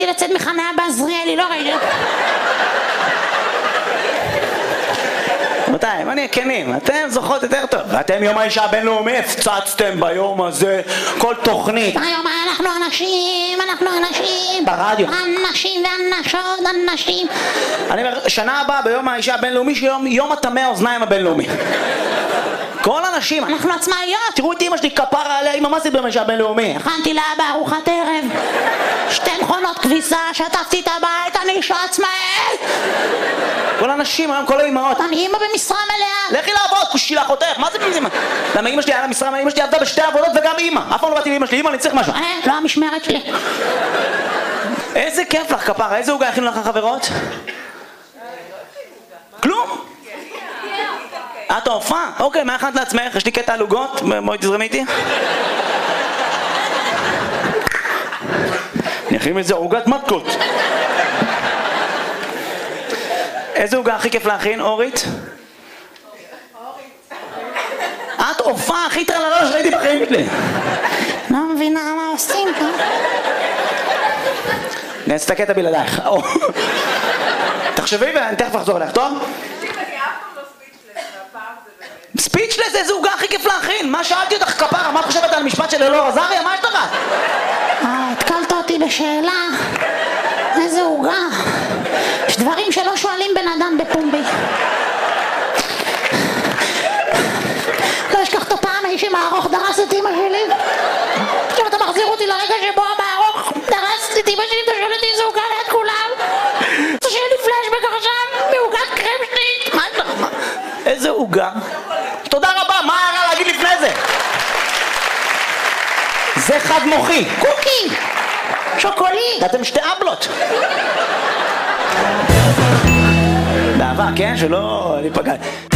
לצאת מחניה בעזריאלי, לא ראיתי. מתי? בוא נהיה כנים, אתם זוכרות יותר טוב. ואתם יום האישה הבינלאומי הפצצתם ביום הזה כל תוכנית. היום אנחנו אנשים. ברדיו. אנשים ואנשות, אנשים. אני אומר, שנה הבאה ביום האישה הבינלאומי שיום הטמא האוזניים הבינלאומי. כל אנשים, אנחנו עצמאיות. תראו את אמא שלי, כפרה עליה, אמא, מה זה ביום האישה הבינלאומי? הכנתי לה בארוחת ערב 2 מכונות כביסה, שטפתי את הבית, אני אישה עצמאית. כל האנשים היום, כל האמהות. אני אמא במשרה מלאה. לכי לעבוד, כושילה חותך, מה זה במשרה? למה אמא שלי היה לה משרה, אמא שלי עבדה בשתי עבודות וגם אמא. אף פעם לא באתי לאמא שלי, אמא, אני צריך משהו. לא המשמרת שלי. איזה כיף לך, כפרה, איזה עוגה הכינו לך חברות? כלום? את ההופעה? אוקיי, מה הכנת לעצמך? יש לי קטע על עוגות, בואי תזרמי איתי. אני אכין איזה עוגת מתקות. איזה עוגה הכי כיף להכין, אורית? את הופעה הכי טרללה שראיתי בחיים שלי. לא מבינה מה עושים פה. נעשה את הקטע בלעדייך. תחשבי ואני תכף אחזור אליך, טוב? ספיצ'לס, איזה עוגה הכי כיף להכין? מה שאלתי אותך, כפרה? מה את חושבת על המשפט של אלאור עזריה? מה יש לך? התקלת אותי בשאלה. איזה עוגה. יש דברים שלא שואלים בן אדם בפומבי. לא אשכח את הפעם האיש עם הארוך דרס את אמא שלי. עכשיו אתה מחזיר אותי לרגע שבו המארוך דרס את אמא שלי ואתה שואל אותי איזה עוגה ליד כולם. אתה שואל לי פלשבק עכשיו בעוגת קרם שנית. מה יש לך? איזה עוגה? תודה רבה, מה היה להגיד לפני זה? זה חד מוחי. קוקי. שוקולי. ואתם שתי אבלות. באהבה, כן? שלא ניפגע.